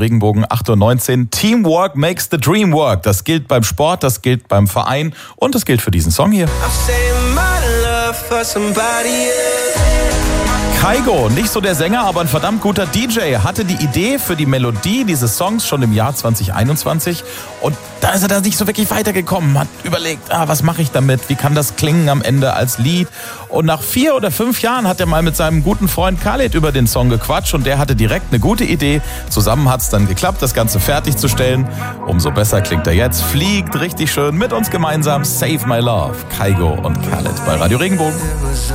Regenbogen 8:19 Uhr. Teamwork makes the dream work. Das gilt beim Sport, das gilt beim Verein und das gilt für diesen Song hier. Kygo, nicht so der Sänger, aber ein verdammt guter DJ, hatte die Idee für die Melodie dieses Songs schon im Jahr 2021 und da ist er da nicht so wirklich weitergekommen, hat überlegt, was mache ich damit, wie kann das klingen am Ende als Lied, und nach 4 oder 5 Jahren hat er mal mit seinem guten Freund Khaled über den Song gequatscht und der hatte direkt eine gute Idee. Zusammen hat es dann geklappt, das Ganze fertigzustellen. Umso besser klingt er jetzt, fliegt richtig schön mit uns gemeinsam. Save My Love, Kygo und Khaled bei Radio Regenbogen.